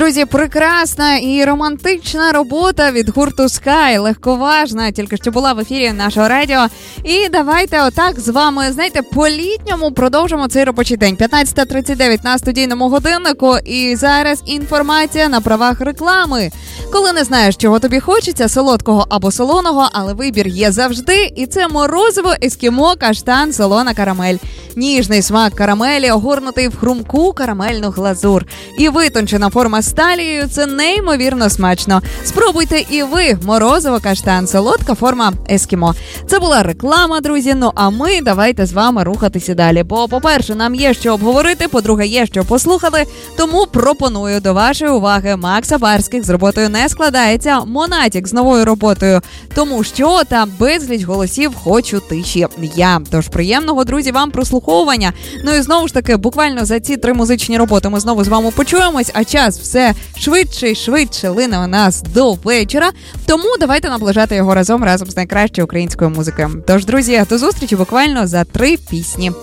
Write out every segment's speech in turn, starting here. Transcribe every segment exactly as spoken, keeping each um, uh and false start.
Друзі, прекрасна і романтична робота від гурту Sky, легковажна, тільки що була в ефірі нашого радіо. І давайте отак з вами, знаєте, по-літньому продовжимо цей робочий день. п'ятнадцята тридцять дев'ять на студійному годиннику, і зараз інформація на правах реклами. Коли не знаєш, чого тобі хочеться, солодкого або солоного, але вибір є завжди, і це морозиво ескімо каштан солона карамель. Ніжний смак карамелі, огорнутий в хрумку карамельну глазур. І витончена форма з талією – це неймовірно смачно. Спробуйте і ви морозиво каштан, солодка форма ескімо. Це була реклама, друзі, ну а ми давайте з вами рухатися далі. Бо, по-перше, нам є що обговорити, по-друге, є що послухати, тому пропоную до вашої уваги Макса Барських з роботою «Не складається», Монатік з новою роботою «Тому що» та безліч голосів «Хочу тиші я». Тож приємного, друзі, вам прослуховування. Ну і знову ж таки, буквально за ці три музичні роботи ми знову з вами почуємось, а час все швидше і швидше лине у нас до вечора. Тому давайте наближати його разом, разом з найкращою українською музикою. Тож, друзі, до зустрічі буквально за три пісні.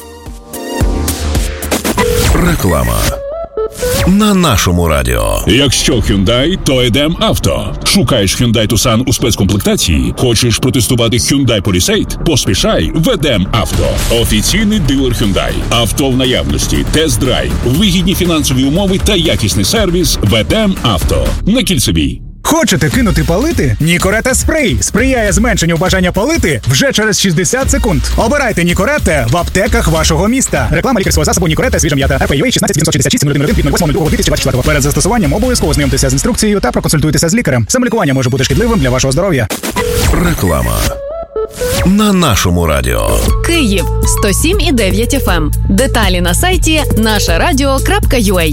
Реклама на нашому радіо. Якщо Hyundai, то Едем Авто. Шукаєш Hyundai Tucson у спецкомплектації? Хочеш протестувати Hyundai Palisade? Поспішай в Едем Авто. Офіційний дилер Hyundai. Авто в наявності, тест-драйв, вигідні фінансові умови та якісний сервіс в Едем Авто. На Кільцевій. Хочете кинути палити? Нікоретте спрей сприяє зменшенню бажання палити вже через шістдесят секунд. Обирайте Нікоретте в аптеках вашого міста. Реклама лікарського засобу Нікоретте свіжа м'ята. ар пі ю ей шістнадцять сімсот шістдесят шість сім один від восьмого двадцять четвертого. Перед застосуванням обов'язково знайомтеся з інструкцією та проконсультуйтеся з лікарем. Самолікування може бути шкідливим для вашого здоров'я. Реклама на нашому радіо. Київ сто сім і дев'ять еф ем. Деталі на сайті наше радіо крапка ю а.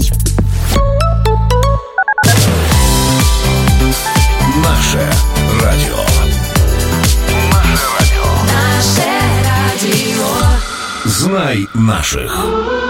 Наше радіо. Наше радіо. Наше радіо. Знай наших.